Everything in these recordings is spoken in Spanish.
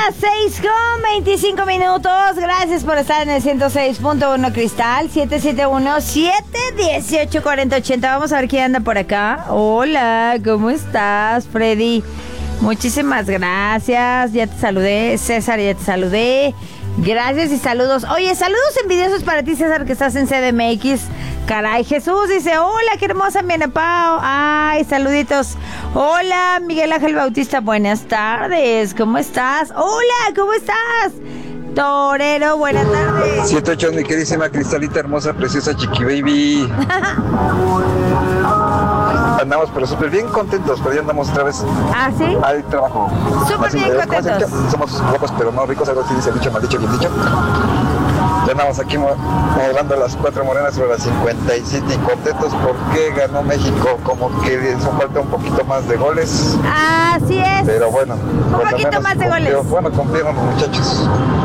6:25. Gracias por estar en el 106.1 Cristal. 771-718-4080. Vamos a ver quién anda por acá. Hola, ¿cómo estás, Freddy? Muchísimas gracias. Ya te saludé. César, ya te saludé. Gracias y saludos. Oye, saludos envidiosos para ti, César, que estás en CDMX. Caray, Jesús dice, hola, qué hermosa mi Ana Pao. Ay, saluditos. Hola, Miguel Ángel Bautista, buenas tardes. ¿Cómo estás? Hola, ¿cómo estás? Torero, buenas tardes. 78, mi queridísima Cristalita, hermosa, preciosa, chiqui baby. Andamos pero súper bien contentos, pero ya andamos otra vez. ¿Ah, sí? Al trabajo. Súper bien contentos. Somos locos pero no ricos, algo así dice el dicho, mal dicho, bien dicho. Ya andamos aquí modelando las 4 morenas sobre las 57 y contentos porque ganó México. Como que les falta un poquito más de goles. Así es. Pero bueno. Un poquito más de goles. Bueno, cumplieron los muchachos.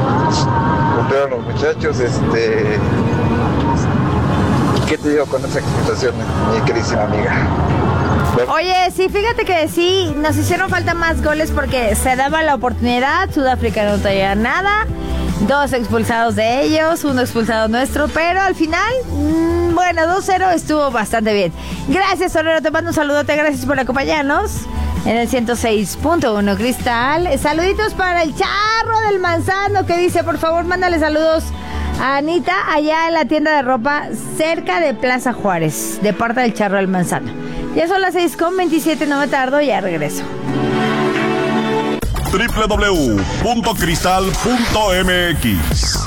¿Qué te digo con esa explicación, mi queridísima amiga? Oye, sí, fíjate que sí, nos hicieron falta más goles porque se daba la oportunidad. Sudáfrica no traía nada. 2 expulsados de ellos, 1 expulsado nuestro, pero al final, bueno, 2-0 estuvo bastante bien. Gracias, Torero, te mando un saludote, gracias por acompañarnos en el 106.1 Cristal. Saluditos para el Charro del Manzano, que dice, por favor, mándale saludos a Anita allá en la tienda de ropa cerca de Plaza Juárez, de parte del Charro del Manzano. Ya son las 6:27, no me tardo, ya regreso. www.cristal.mx.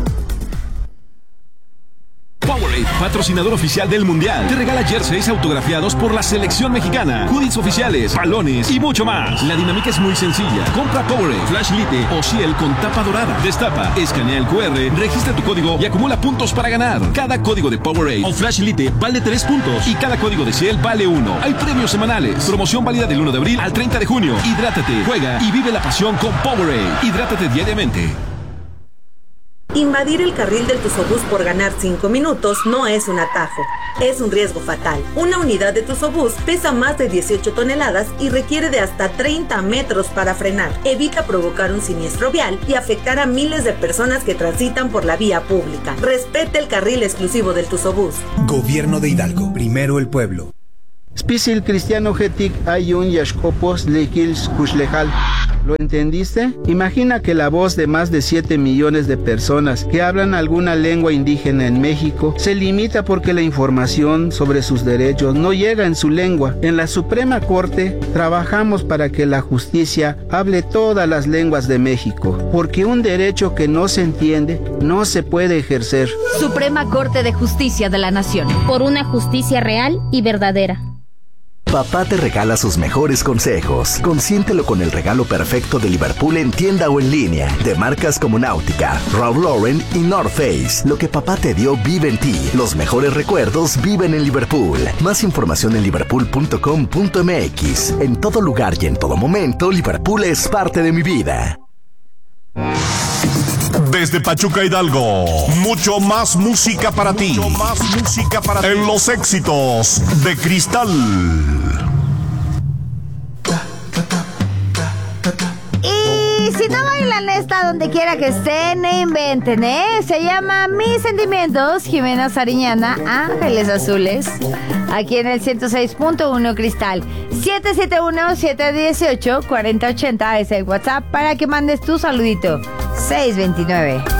Powerade, patrocinador oficial del Mundial, te regala jerseys autografiados por la selección mexicana, hoodies oficiales, balones y mucho más. La dinámica es muy sencilla. Compra Powerade, Flash Lite o Ciel con tapa dorada. Destapa, escanea el QR, registra tu código y acumula puntos para ganar. Cada código de Powerade o Flash Lite vale 3 puntos y cada código de Ciel vale 1. Hay premios semanales. Promoción válida del 1 de abril al 30 de junio. Hidrátate, juega y vive la pasión con Powerade. Hidrátate diariamente. Invadir el carril del Tusobús por ganar 5 minutos no es un atajo, es un riesgo fatal. Una unidad de Tusobús pesa más de 18 toneladas y requiere de hasta 30 metros para frenar. Evita provocar un siniestro vial y afectar a miles de personas que transitan por la vía pública. Respete el carril exclusivo del Tusobús. Gobierno de Hidalgo, primero el pueblo. Spisil cristiano getik ayun yashkopos lekils kushlejal. ¿Lo entendiste? Imagina que la voz de más de 7 millones de personas que hablan alguna lengua indígena en México se limita porque la información sobre sus derechos no llega en su lengua. En la Suprema Corte trabajamos para que la justicia hable todas las lenguas de México, porque un derecho que no se entiende no se puede ejercer. Suprema Corte de Justicia de la Nación. Por una justicia real y verdadera. Papá te regala sus mejores consejos. Consiéntelo con el regalo perfecto de Liverpool en tienda o en línea, de marcas como Náutica, Ralph Lauren y North Face. Lo que papá te dio vive en ti. Los mejores recuerdos viven en Liverpool. Más información en liverpool.com.mx. En todo lugar y en todo momento, Liverpool es parte de mi vida. Desde Pachuca, Hidalgo, mucho más música para ti. Mucho más música para ti. En los éxitos de Cristal. Y si no bailan esta donde quiera que estén, inventen, ¿eh? Se llama Mis Sentimientos, Jimena Sariñana, Ángeles Azules, aquí en el 106.1 Cristal. 771-718-4080 es el WhatsApp para que mandes tu saludito. 629.